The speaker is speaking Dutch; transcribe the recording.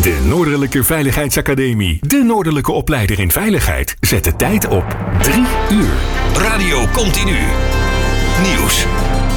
De Noordelijke Veiligheidsacademie. De Noordelijke opleider in veiligheid. Zet de tijd op 3 uur. Radio Continu. Nieuws.